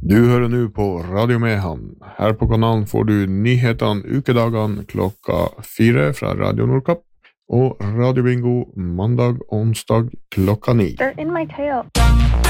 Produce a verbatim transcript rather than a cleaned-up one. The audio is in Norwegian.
Du hører nå på Radio Mehamn. Her på kanalen får du nyhetene ukedagene klokka fire fra Radio Nordkapp og Radio Bingo mandag og onsdag klokka ni. They're in my tail.